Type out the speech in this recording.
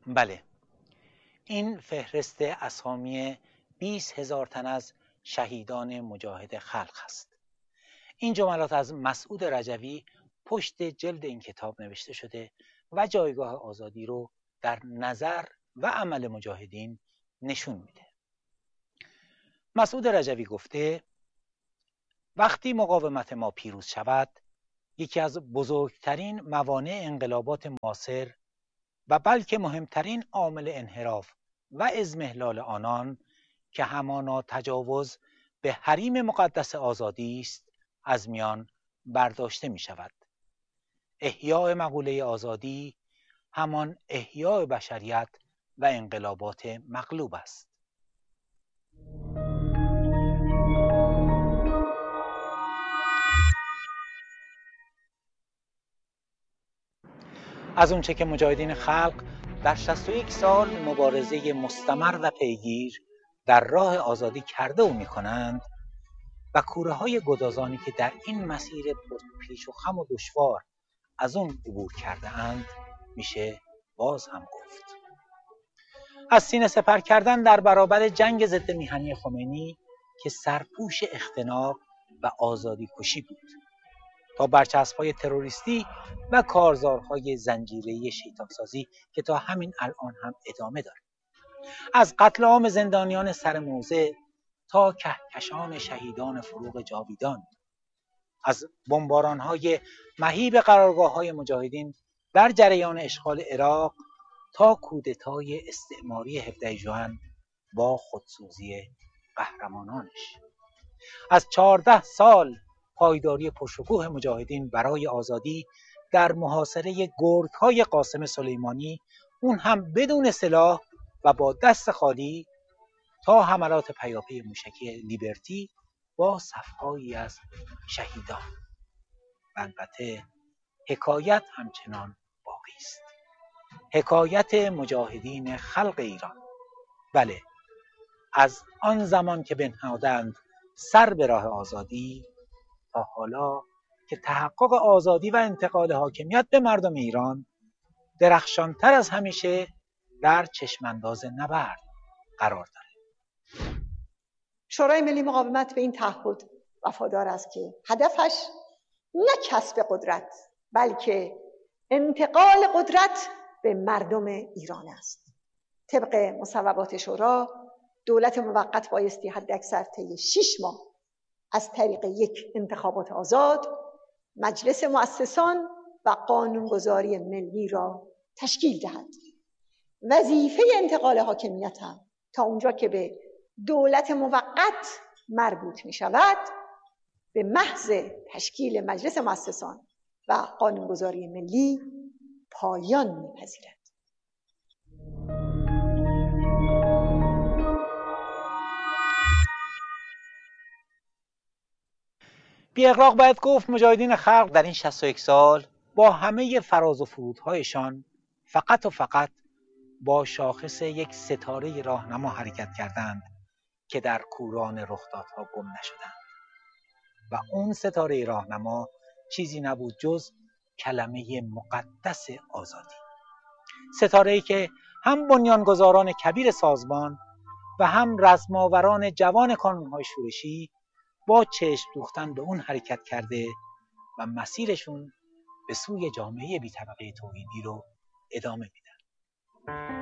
بله، این فهرست اسامی 20,000 تن از شهیدان مجاهد خلق است. این جملات از مسعود رجوی پشت جلد این کتاب نوشته شده و جایگاه آزادی رو در نظر و عمل مجاهدین نشون میده. مسعود رجوی گفته وقتی مقاومت ما پیروز شود، یکی از بزرگترین موانع انقلابات معاصر و بلکه مهمترین عامل انحراف و اضمحلال آنان که همانا تجاوز به حریم مقدس آزادی است از میان برداشته می شود. احیاء مقوله آزادی همان احیاء بشریت و انقلابات مغلوب است. از اونچه که مجاهدین خلق در 61 سال مبارزه مستمر و پیگیر در راه آزادی کرده و میکنند و کوره های گدازانی که در این مسیر پیش و خم و دشوار از اون عبور کرده اند میشه باز هم گفت. از سینه سپر کردن در برابر جنگ ضد میهنی خمینی که سرپوش اختناق و آزادی کشی بود تا برچسب‌های تروریستی و کارزارهای زنجیره‌ای شیطان‌سازی که تا همین الان هم ادامه داره. از قتل عام زندانیان سرموزه تا کهکشان شهیدان فروغ جاویدان، از بمباران‌های مهیب قرارگاه‌های مجاهدین در جریان اشغال عراق تا کودتای استعماری 17 ژوئن با خودسوزی قهرمانانش، از 14 سال پایداری پرشکوه مجاهدین برای آزادی در محاصره گرگ‌های قاسم سلیمانی، اون هم بدون سلاح و با دست خالی، تا حملات پیاپی موشکی لیبرتی با صف‌هایی از شهیدان. و البته حکایت همچنان باقی است. حکایت مجاهدین خلق ایران. بله، از آن زمان که بنهادند سر به راه آزادی تا حالا که تحقق آزادی و انتقال حاکمیت به مردم ایران درخشانتر از همیشه در چشمانداز نبرد قرار دارد. شورای ملی مقاومت به این تعهد وفادار است که هدفش نه کسب قدرت بلکه انتقال قدرت به مردم ایران است. طبق مصوبات شورا، دولت موقت بایستی حداکثر طی 6 ماه از طریق یک انتخابات آزاد مجلس مؤسسان و قانونگذاری ملی را تشکیل دهد. وظیفه انتقال حاکمیت هم تا اونجا که به دولت موقت مربوط می شود به محض تشکیل مجلس مؤسسان و قانونگذاری ملی پایان می‌پذیرد. بی اغراق باید گفت مجاهدین خلق در این 61 سال با همه فراز و فرودهایشان فقط و فقط با شاخص یک ستاره راهنما حرکت کردند که در کوران رخدادها گم نشدند و اون ستاره راهنما چیزی نبود جز کلمه مقدس آزادی. ستاره‌ای که هم بنیانگذاران کبیر سازمان و هم رزماوران جوان کانون‌های شورشی با چشم دوختن به اون حرکت کرده و مسیرشون به سوی جامعه بی‌طبقه توحیدی رو ادامه میدن.